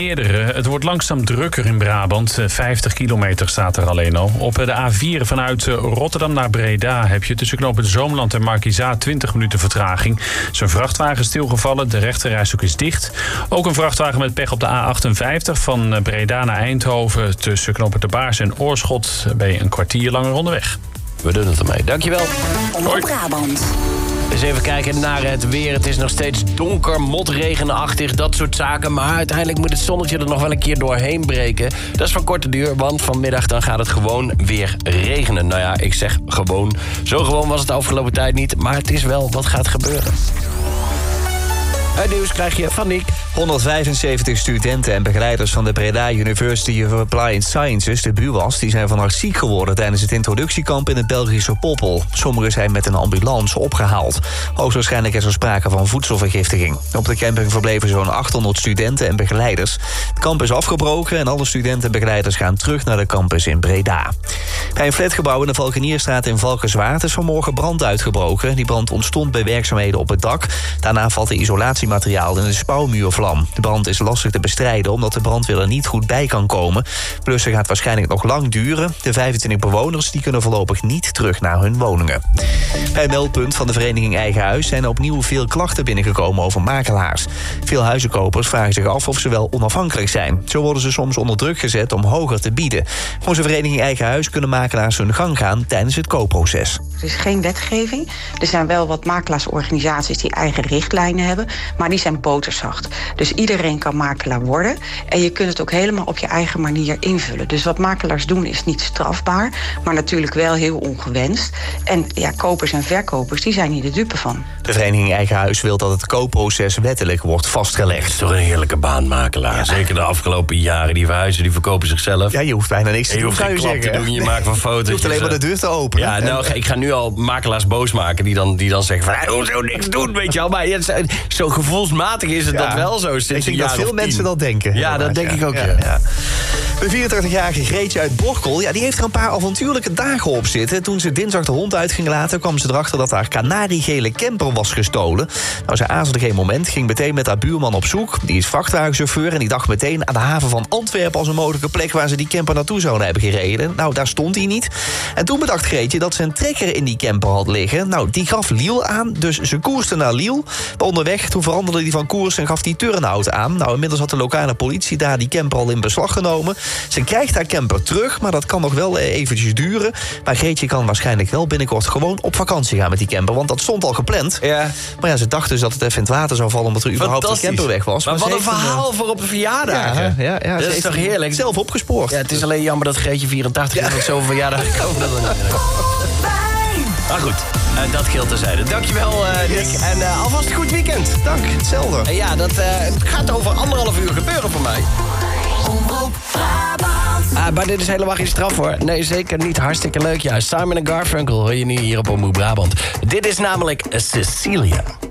meerdere. Het wordt langzaam drukker in Brabant. 50 kilometer staat er alleen al. Op de A4 vanuit Rotterdam naar Breda heb je tussen knooppunt Zoomland en Markizaat 20 minuten vertraging. Er is een vrachtwagen stilgevallen, de rechterrijstrook is dicht. Ook een vrachtwagen met pech op de A58 van Breda naar Eindhoven. Tussen knooppunt De Baars en Oorschot ben je een kwartier langer onderweg. We doen het ermee. Dankjewel. Omroep Brabant. Eens even kijken naar het weer. Het is nog steeds donker, motregenachtig, dat soort zaken. Maar uiteindelijk moet het zonnetje er nog wel een keer doorheen breken. Dat is van korte duur, want vanmiddag dan gaat het gewoon weer regenen. Nou ja, ik zeg gewoon. Zo gewoon was het de afgelopen tijd niet. Maar het is wel wat gaat gebeuren. Het nieuws krijg je van Nick. 175 studenten en begeleiders van de Breda University of Applied Sciences, de BUAS, die zijn vannacht ziek geworden tijdens het introductiekamp in het Belgische Poppel. Sommigen zijn met een ambulance opgehaald. Hoogstwaarschijnlijk is er sprake van voedselvergiftiging. Op de camping verbleven zo'n 800 studenten en begeleiders. Het kamp is afgebroken en alle studenten en begeleiders gaan terug naar de campus in Breda. Bij een flatgebouw in de Valkenierstraat in Valkenswaard is vanmorgen brand uitgebroken. Die brand ontstond bij werkzaamheden op het dak. Daarna valt de isolatiemateriaal in de spouwmuur vlam. De brand is lastig te bestrijden omdat de brandweer er niet goed bij kan komen. Blussen gaat waarschijnlijk nog lang duren. De 25 bewoners die kunnen voorlopig niet terug naar hun woningen. Bij het meldpunt van de vereniging Eigen Huis zijn opnieuw veel klachten binnengekomen over makelaars. Veel huizenkopers vragen zich af of ze wel onafhankelijk zijn. Zo worden ze soms onder druk gezet om hoger te bieden. Volgens de vereniging Eigen Huis kunnen makelaars hun gang gaan tijdens het koopproces. Er is geen wetgeving. Er zijn wel wat makelaarsorganisaties die eigen richtlijnen hebben, maar die zijn boterzacht. Dus iedereen kan makelaar worden. En je kunt het ook helemaal op je eigen manier invullen. Dus wat makelaars doen is niet strafbaar, maar natuurlijk wel heel ongewenst. En ja, kopers en verkopers, die zijn hier de dupe van. De vereniging Eigen Huis wil dat het koopproces wettelijk wordt vastgelegd. Het is toch een heerlijke baan, makelaar. Ja. Zeker de afgelopen jaren. Die verhuizen, die verkopen zichzelf. Ja, je hoeft bijna niks te doen, zou je zeggen. Te doen, je maakt van foto's. Je hoeft alleen maar de deur te openen. Ja, nou, ik ga nu al makelaars boos maken die dan zeggen van, hoezo niks doen, weet je wel. Maar zo gevoelsmatig is het dat wel zo. Ik denk dat veel mensen dat denken. Ja, dat denk ik ook, ja. De 84-jarige Greetje uit Borkel, die heeft er een paar avontuurlijke dagen op zitten. Toen ze dinsdag de hond uit ging laten, kwam ze erachter dat haar kanariegele camper was gestolen. Nou, ze aarzelde geen moment, ging meteen met haar buurman op zoek. Die is vrachtwagenchauffeur en die dacht meteen aan de haven van Antwerpen als een mogelijke plek waar ze die camper naartoe zouden hebben gereden. Nou, daar stond hij niet. En toen bedacht Greetje dat ze een trekker in die camper had liggen. Nou, die gaf Liel aan, dus ze koerste naar Liel. Maar onderweg, toen veranderde hij van koers en gaf die Turnhout aan. Nou, inmiddels had de lokale politie daar die camper al in beslag genomen. Ze krijgt haar camper terug, maar dat kan nog wel eventjes duren. Maar Greetje kan waarschijnlijk wel binnenkort gewoon op vakantie gaan met die camper. Want dat stond al gepland. Ja. Maar ja, ze dacht dus dat het even in het water zou vallen omdat er überhaupt een camper weg was. Maar wat een verhaal voor op de verjaardag. Ja, dat is toch heerlijk? Zelf opgespoord. Ja, het is alleen jammer dat Greetje 84 is. Dat zoveel verjaardag gekomen. Maar goed, dat geldt terzijde. Dankjewel, Nick. En alvast een goed weekend. Dank, hetzelfde. En ja, dat gaat over 1,5 uur gebeuren voor mij. Omroep Brabant. Maar dit is helemaal geen straf, hoor. Nee, zeker niet. Hartstikke leuk, ja. Simon & Garfunkel hoor je nu hier op Omroep Brabant. Dit is namelijk Cecilia.